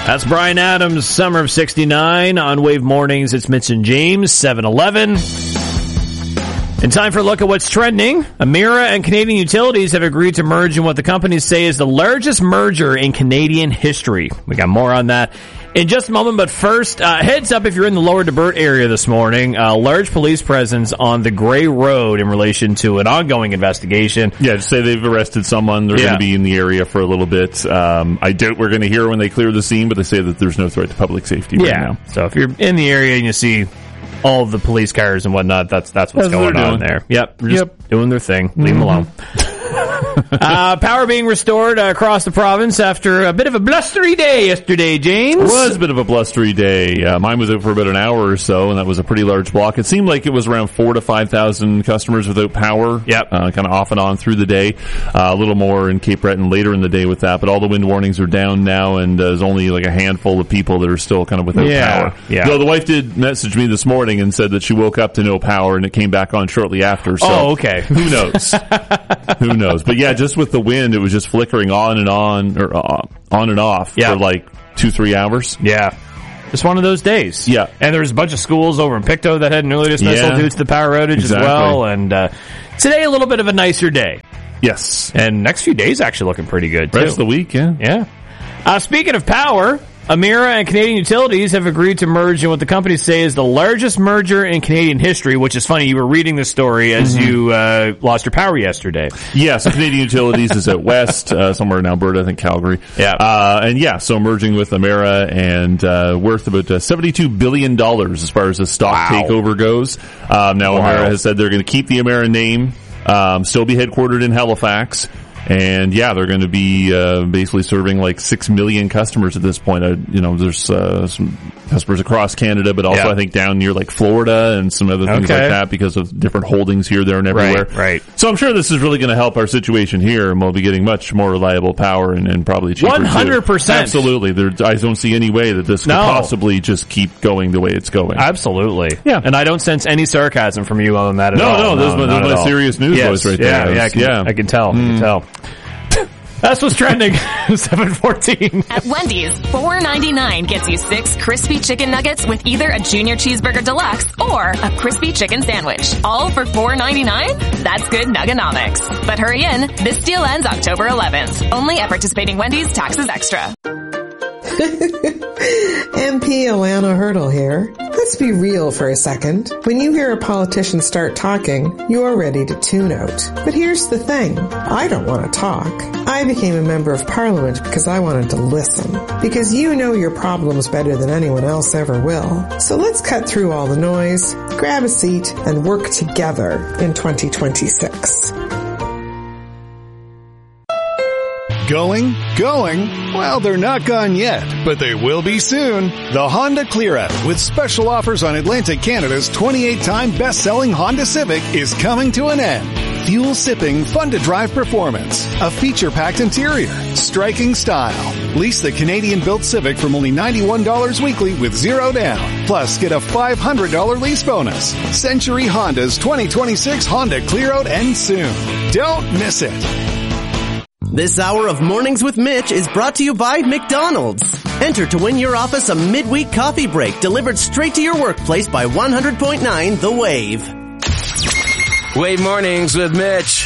That's Bryan Adams, Summer of 69. On Wave Mornings, it's Mitch and James, 7-11. And time for a look at what's trending. Emera and Canadian Utilities have agreed to merge in what the companies say is the largest merger in Canadian history. We got more on that in just a moment, but first, heads up if you're in the Lower Debert area this morning. Large police presence on the Grey Road in relation to an ongoing investigation. Yeah, just say they've arrested someone. They're going to be in the area for a little bit. I doubt we're going to hear when they clear the scene, but they say that there's no threat to public safety right now. So if you're in the area and you see all of the police cars and whatnot, that's what's going on there. Yep, they're just doing their thing. Leave them alone. Power being restored across the province after a bit of a blustery day yesterday, James. It was a bit of a blustery day. Mine was out for about an hour or so, and that was a pretty large block. It seemed like it was around 4,000 to 5,000 customers without power. Yep. Kind of off and on through the day. A little more in Cape Breton later in the day with that, but all the wind warnings are down now, and there's only like a handful of people that are still kind of without power. Yeah. Though the wife did message me this morning and said that she woke up to no power, and it came back on shortly after. So okay. Who knows? Who knows? But yeah, just with the wind, it was just flickering on and on, or on and off for like 2-3 hours. Yeah. Just one of those days. Yeah. And there was a bunch of schools over in Pictou that had an early dismissal due to the power outage as well. And today, a little bit of a nicer day. Yes. And next few days actually looking pretty good, too. Rest of the week, Yeah. Speaking of power, Emera and Canadian Utilities have agreed to merge in what the companies say is the largest merger in Canadian history, which is funny. You were reading this story as you lost your power yesterday. Yeah, so Canadian Utilities is out west, somewhere in Alberta, I think Calgary. Yeah. So merging with Emera and worth about $72 billion as far as the stock takeover goes. Now, Emera has said they're going to keep the Emera name, still be headquartered in Halifax. And they're going to be basically serving like 6 million customers at this point. There's some customers across Canada, but also I think down near like Florida and some other things like that because of different holdings here, there, and everywhere. Right. So I'm sure this is really going to help our situation here, and we'll be getting much more reliable power and probably cheaper. 100%. Absolutely. I don't see any way that this could possibly just keep going the way it's going. Absolutely. Yeah. And I don't sense any sarcasm from you on that at all. No, there's my serious news voice right there. I can tell. I can tell. That's what's trending. 7:14. At Wendy's, $4.99 gets you 6 crispy chicken nuggets with either a junior cheeseburger deluxe or a crispy chicken sandwich. All for $4.99? That's good nuggonomics. But hurry in. This deal ends October 11th. Only at participating Wendy's. Taxes extra. MP Alana Hurdle here. Let's be real for a second. When you hear a politician start talking, you're ready to tune out. But here's the thing. I don't want to talk. I became a member of Parliament because I wanted to listen. Because you know your problems better than anyone else ever will. So let's cut through all the noise, grab a seat, and work together in 2026. Going? Well, they're not gone yet, but they will be soon. The Honda Clear Out, with special offers on Atlantic Canada's 28-time best-selling Honda Civic, is coming to an end. Fuel-sipping, fun-to-drive performance, a feature-packed interior, striking style. Lease the Canadian-built Civic from only $91 weekly with zero down. Plus, get a $500 lease bonus. Century Honda's 2026 Honda Clear Out ends soon. Don't miss it. This hour of Mornings with Mitch is brought to you by McDonald's. Enter to win your office a midweek coffee break delivered straight to your workplace by 100.9 The Wave. Wave Mornings with Mitch.